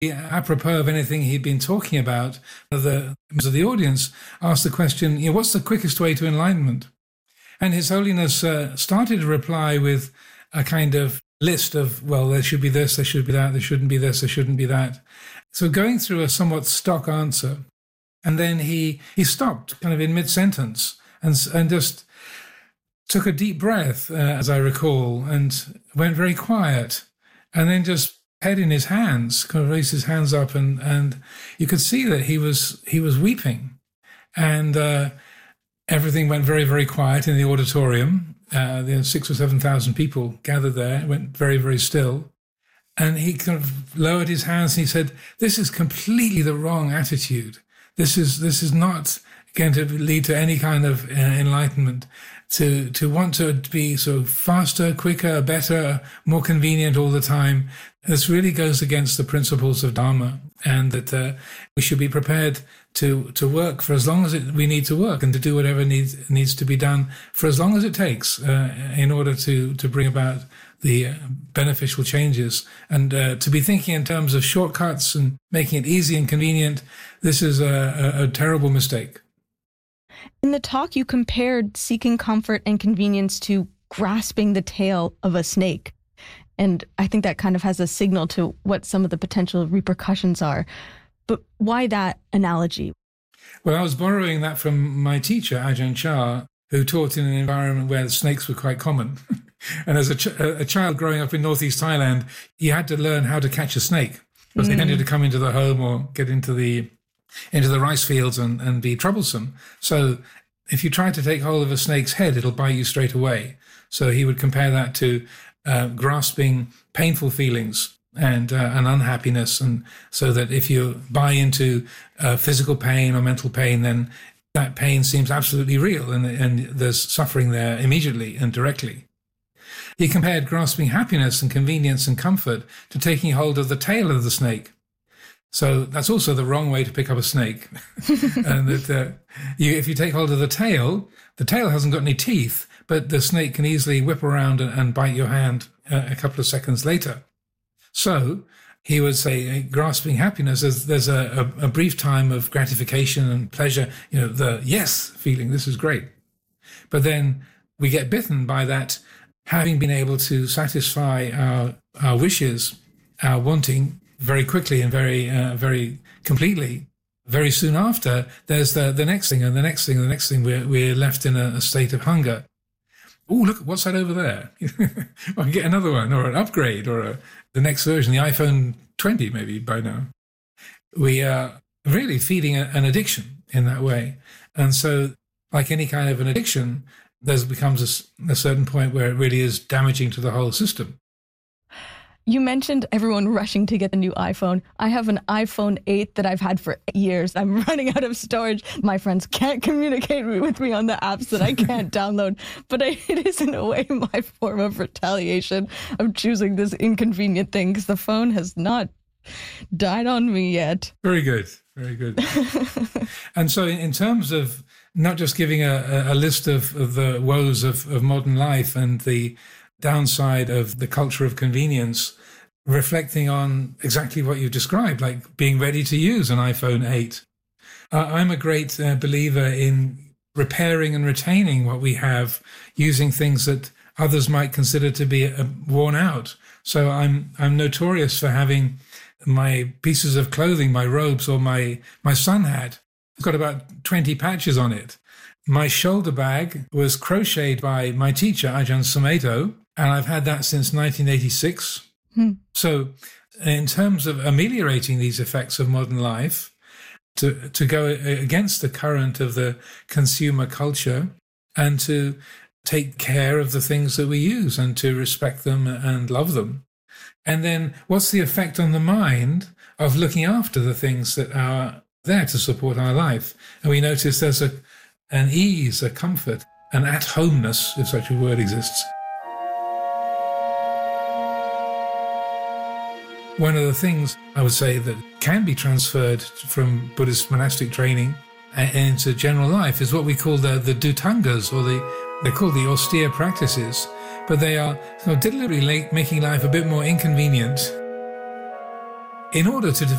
apropos of anything he'd been talking about, the members of the audience asked the question, what's the quickest way to enlightenment? And His Holiness started to reply with a kind of list of, well, there should be this, there should be that, there shouldn't be this, there shouldn't be that. So going through a somewhat stock answer. And then he stopped kind of in mid-sentence and just took a deep breath, as I recall, and went very quiet. And then just head in his hands, kind of raised his hands up, and you could see that he was weeping. And everything went very, very quiet in the auditorium. There were 6,000 or 7,000 people gathered there. It went very, very still. And he kind of lowered his hands and he said, "This is completely the wrong attitude. This is not going to lead to any kind of enlightenment. To want to be sort of faster, quicker, better, more convenient all the time, this really goes against the principles of Dharma, and that we should be prepared to work for as long as we need to work, and to do whatever needs to be done for as long as it takes in order to bring about the beneficial changes. And to be thinking in terms of shortcuts and making it easy and convenient, this is a terrible mistake." In the talk, you compared seeking comfort and convenience to grasping the tail of a snake. And I think that kind of has a signal to what some of the potential repercussions are. But why that analogy? Well, I was borrowing that from my teacher, Ajahn Chah, who taught in an environment where snakes were quite common. And as a child growing up in northeast Thailand, you had to learn how to catch a snake, because they tended to come into the home or get into the rice fields and be troublesome. So if you try to take hold of a snake's head, it'll bite you straight away. So he would compare that to grasping painful feelings and unhappiness. And so that if you buy into physical pain or mental pain, then that pain seems absolutely real, and there's suffering there immediately and directly. He compared grasping happiness and convenience and comfort to taking hold of the tail of the snake. So that's also the wrong way to pick up a snake. And that if you take hold of the tail hasn't got any teeth, but the snake can easily whip around and bite your hand a couple of seconds later. So he would say, grasping happiness, there's a brief time of gratification and pleasure, the yes feeling, this is great. But then we get bitten by that, having been able to satisfy our wishes, our wanting, very quickly and very completely. Very soon after, there's the next thing and the next thing and the next thing. We're left in a state of hunger. Oh, look, what's that over there? I can get another one, or an upgrade, or the next version, the iPhone 20 maybe by now. We are really feeding an addiction in that way. And so, like any kind of an addiction, there becomes a certain point where it really is damaging to the whole system. You mentioned everyone rushing to get the new iPhone. I have an iPhone 8 that I've had for years. I'm running out of storage. My friends can't communicate with me on the apps that I can't download. But it is in a way my form of retaliation of choosing this inconvenient thing, because the phone has not died on me yet. Very good. Very good. And so in terms of not just giving a list of the woes of modern life and the downside of the culture of convenience, reflecting on exactly what you've described, like being ready to use an iPhone 8. I'm a great believer in repairing and retaining what we have, using things that others might consider to be worn out. So I'm notorious for having my pieces of clothing, my robes or my sun hat. It's got about 20 patches on it. My shoulder bag was crocheted by my teacher, Ajahn Sumedho, and I've had that since 1986. So in terms of ameliorating these effects of modern life, to go against the current of the consumer culture and to take care of the things that we use and to respect them and love them. And then what's the effect on the mind of looking after the things that are there to support our life? And we notice there's an ease, a comfort, an at-homeness, if such a word exists. One of the things I would say that can be transferred from Buddhist monastic training into general life is what we call the dhutangas, or they're called the austere practices, but they are deliberately making life a bit more inconvenient. In order to